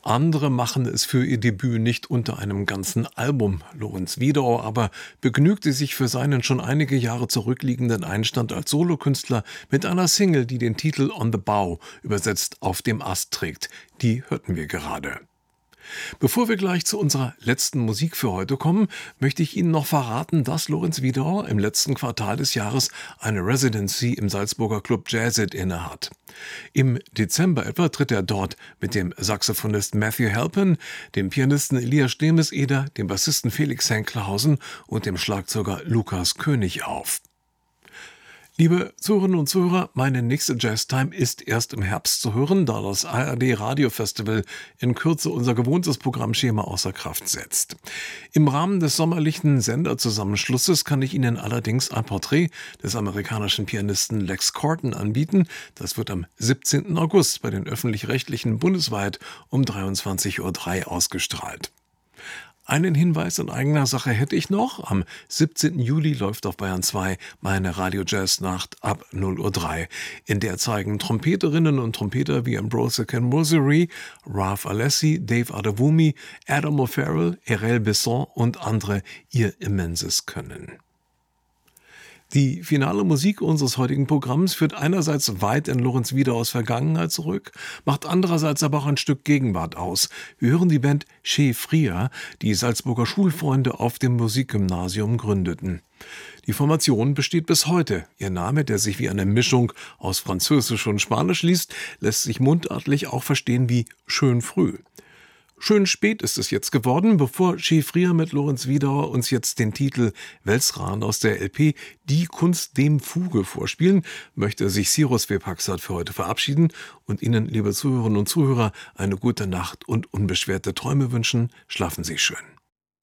Andere machen es für ihr Debüt nicht unter einem ganzen Album. Lorenz Wiedau aber begnügte sich für seinen schon einige Jahre zurückliegenden Einstand als Solokünstler mit einer Single, die den Titel On the Bough, übersetzt auf dem Ast, trägt. Die hörten wir gerade. Bevor wir gleich zu unserer letzten Musik für heute kommen, möchte ich Ihnen noch verraten, dass Lorenz Wiedau im letzten Quartal des Jahres eine Residency im Salzburger Club Jazzit innehat. Im Dezember etwa tritt er dort mit dem Saxophonist Matthew Halpin, dem Pianisten Elias Stemeseder, dem Bassisten Felix Henklehausen und dem Schlagzeuger Lukas König auf. Liebe Zuhörerinnen und Zuhörer, meine nächste Jazztime ist erst im Herbst zu hören, da das ARD Radiofestival in Kürze unser gewohntes Programmschema außer Kraft setzt. Im Rahmen des sommerlichen Senderzusammenschlusses kann ich Ihnen allerdings ein Porträt des amerikanischen Pianisten Lex Corton anbieten. Das wird am 17. August bei den Öffentlich-Rechtlichen bundesweit um 23:03 Uhr ausgestrahlt. Einen Hinweis in eigener Sache hätte ich noch. Am 17. Juli läuft auf Bayern 2 meine Radio-Jazz-Nacht ab 0:03 Uhr. In der zeigen Trompeterinnen und Trompeter wie Ambrose Ken-Moseri, Ralph Alessi, Dave Adewumi, Adam O'Farrell, Erel Besson und andere ihr immenses Können. Die finale Musik unseres heutigen Programms führt einerseits weit in Lorenz Wiedaus Vergangenheit zurück, macht andererseits aber auch ein Stück Gegenwart aus. Wir hören die Band Chez Freer, die Salzburger Schulfreunde auf dem Musikgymnasium gründeten. Die Formation besteht bis heute. Ihr Name, der sich wie eine Mischung aus Französisch und Spanisch liest, lässt sich mundartlich auch verstehen wie schön früh. Schön spät ist es jetzt geworden, bevor Chez Freer mit Lorenz Wiedau uns jetzt den Titel Welsran aus der LP Die Kunst dem Fuge vorspielen, möchte sich Cyrus Webhaxat für heute verabschieden und Ihnen, liebe Zuhörerinnen und Zuhörer, eine gute Nacht und unbeschwerte Träume wünschen. Schlafen Sie schön.